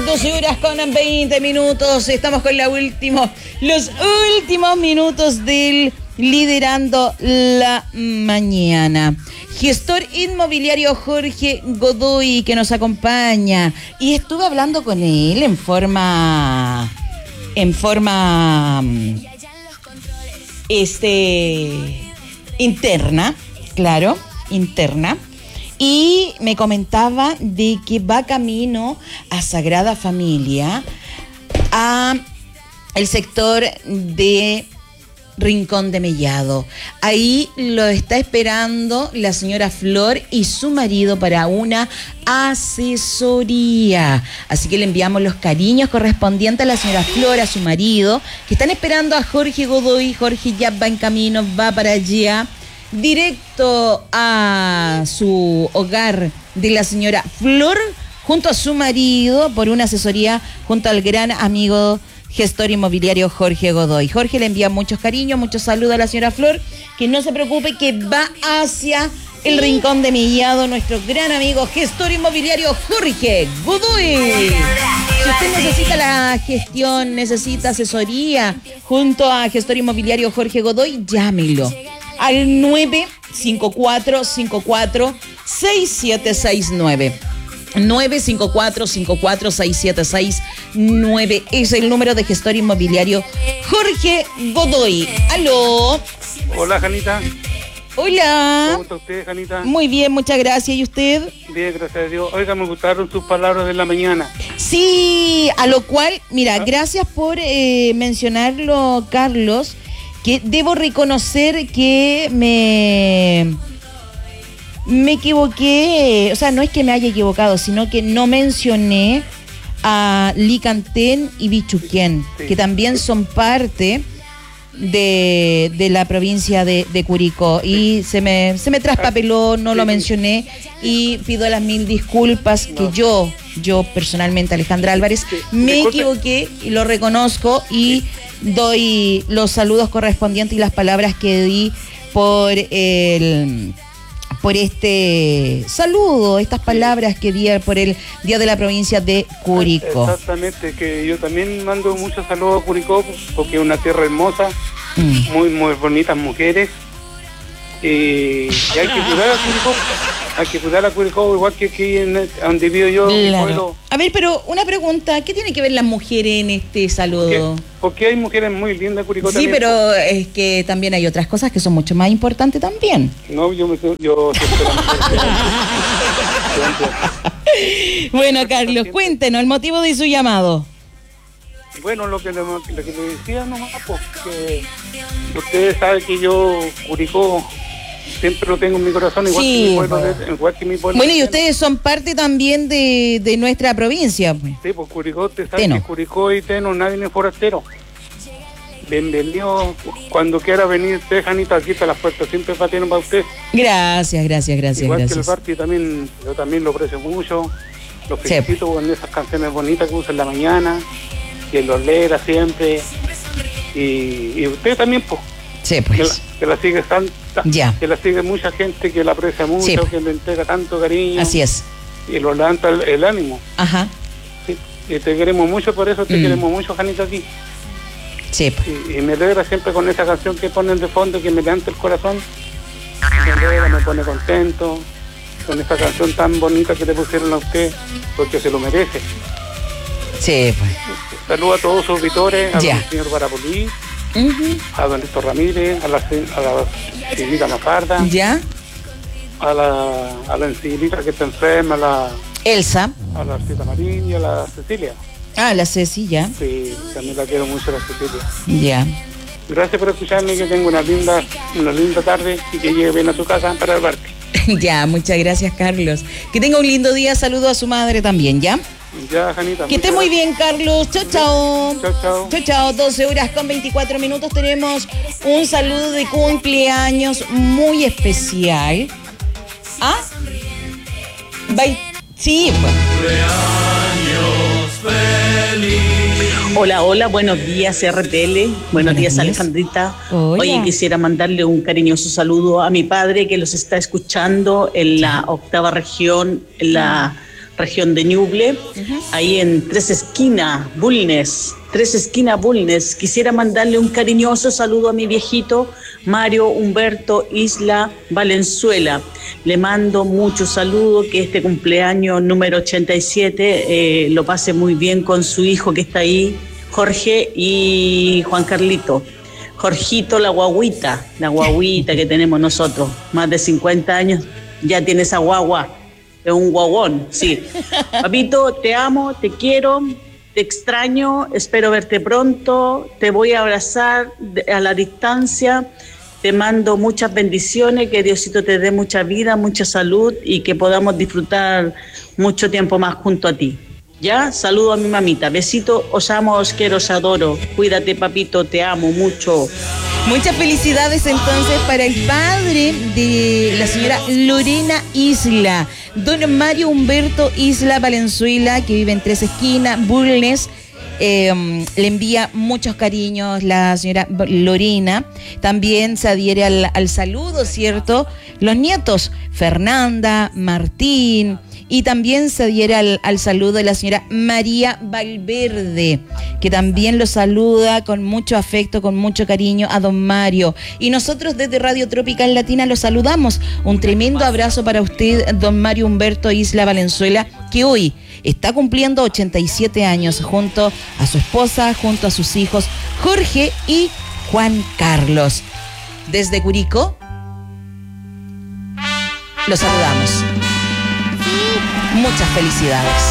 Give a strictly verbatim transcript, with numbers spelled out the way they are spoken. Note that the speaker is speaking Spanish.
doce horas con veinte minutos. Estamos con la último, los últimos minutos del Liderando la Mañana. Gestor inmobiliario Jorge Godoy, que nos acompaña. Y estuve hablando con él en forma... En forma... Este... Interna, claro, interna. Y me comentaba de que va camino a Sagrada Familia, a el sector de Rincón de Mellado. Ahí lo está esperando la señora Flor y su marido para una asesoría. Así que le enviamos los cariños correspondientes a la señora Flor, a su marido, que están esperando a Jorge Godoy. Jorge ya va en camino, va para allá, directo a su hogar de la señora Flor, junto a su marido, por una asesoría junto al gran amigo gestor inmobiliario Jorge Godoy. Jorge le envía muchos cariños, muchos saludos a la señora Flor, que no se preocupe, que va hacia el Rincón de Mellado, nuestro gran amigo gestor inmobiliario Jorge Godoy. Si usted necesita la gestión, necesita asesoría junto a gestor inmobiliario Jorge Godoy, llámelo al nueve cinco cuatro cinco cuatro seis siete seis nueve. nueve cinco cuatro cinco cuatro seis siete seis nueve es el número de gestor inmobiliario Jorge Godoy. ¡Aló! Hola, Janita. Hola. ¿Cómo está usted, Janita? Muy bien, muchas gracias. ¿Y usted? Bien, gracias a Dios. Oiga, me gustaron sus palabras de la mañana. Sí, a lo cual, mira, ¿Ah? gracias por eh, mencionarlo, Carlos, que debo reconocer que me... Me equivoqué, o sea, no es que me haya equivocado, sino que no mencioné a Licantén y Bichuquén, sí, que también son parte de, de la provincia de, de Curicó. Y se me, se me traspapeló, no lo mencioné, y pido las mil disculpas que no. yo, yo personalmente, Alejandra Álvarez, me Disculpe. equivoqué y lo reconozco y doy los saludos correspondientes y las palabras que di por el... por este saludo, estas palabras que di por el Día de la Provincia de Curicó. Exactamente, que yo también mando muchos saludos a Curicó, porque es una tierra hermosa, mm. muy muy bonitas mujeres, y, y hay que cuidar a Curicó, hay que cuidar a Curicó, igual que aquí en donde vivo yo. Claro. Pueblo. A ver, pero una pregunta, ¿qué tiene que ver las mujeres en este saludo? Porque, porque hay mujeres muy lindas en Curicó sí, también. Sí, pero es que también hay otras cosas que son mucho más importantes también. No, yo me yo Bueno, Carlos, cuéntenos el motivo de su llamado. Bueno, lo que le, lo que le decía nomás, pues, que ustedes saben que yo, Curicó, siempre lo tengo en mi corazón, igual, sí, que, mi pueblo, bueno. igual que mi pueblo. Bueno, y ustedes son parte también de, de nuestra provincia. Pues. Sí, pues Curicó, te sabe que Curicó y Teno, nadie es forastero. Bienvenido, cuando quiera venir usted, Janita, aquí está las puertas siempre para tener para usted. Gracias, gracias, gracias. Igual gracias. que el Barty también, yo también lo aprecio mucho, lo felicito sí. con esas canciones bonitas que usa en la mañana, que los leera siempre, y, y usted también, pues. Sí, pues. Que la, que la sigue santa, ya. que la sigue mucha gente que la aprecia mucho, sí. que le entrega tanto cariño. Así es. Y lo levanta el, el ánimo. Ajá. Sí. Y te queremos mucho, por eso te mm. queremos mucho, Janita, aquí. Sí. Y, y me alegra siempre con esa canción que ponen de fondo, que me levanta el corazón. Me alegra, me pone contento, con esta canción tan bonita que le pusieron a usted, porque se lo merece. Sí, pues. Saludo a todos sus auditores, a ya. don señor Barapolí, uh-huh. a don Néstor Ramírez, a la, a la señorita Mafarda, ya. a la, a la ancianita que está enferma, a la Elsa, a la Arcita Marín y a la Cecilia. Ah, la Ceci, ya. Sí, también la quiero mucho, la Cecilia. Ya. Gracias por escucharme, que tenga una linda, una linda tarde y que llegue bien a tu casa para el barco. Ya, muchas gracias, Carlos. Que tenga un lindo día, saludo a su madre también, ¿ya? Ya, Janita. Que esté muy bien, Carlos. Chao, chao. Chao, chao. Chao, chao. doce horas con veinticuatro minutos. Tenemos un saludo de cumpleaños muy especial. ¿Ah? Bye. Sí, pues. Hola, hola, buenos días R T L, buenos, buenos días, días Alejandrita. Hola. Oye, quisiera mandarle un cariñoso saludo a mi padre que los está escuchando en la octava región, en la región de Ñuble, uh-huh. ahí en Tres Esquinas, Bulnes, Tres Esquinas, Bulnes. Quisiera mandarle un cariñoso saludo a mi viejito Mario Humberto Isla Valenzuela. Le mando muchos saludos, que este cumpleaños número ochenta y siete eh, lo pase muy bien con su hijo que está ahí, Jorge y Juan Carlito. Jorgito, la guaguita, la guaguita que tenemos nosotros, más de cincuenta años, ya tiene esa guagua, es un guaguón, sí. Papito, te amo, te quiero, te extraño, espero verte pronto, te voy a abrazar a la distancia, te mando muchas bendiciones, que Diosito te dé mucha vida, mucha salud y que podamos disfrutar mucho tiempo más junto a ti. ¿Ya? Saludo a mi mamita. Besito, os amo, os quiero, os adoro. Cuídate, papito, te amo mucho. Muchas felicidades entonces para el padre de la señora Lorena Isla, don Mario Humberto Isla Valenzuela, que vive en Tres Esquinas, Bulnes. Eh, le envía muchos cariños la señora Lorena. También se adhiere al, al saludo, ¿cierto? Los nietos, Fernanda, Martín. Y también se adhiere al, al saludo de la señora María Valverde, que también lo saluda con mucho afecto, con mucho cariño a don Mario. Y nosotros desde Radio Tropical Latina lo saludamos. Un tremendo abrazo para usted, don Mario Humberto Isla Valenzuela, que hoy está cumpliendo ochenta y siete años, junto a su esposa, junto a sus hijos Jorge y Juan Carlos. Desde Curicó, lo saludamos. Muchas felicidades.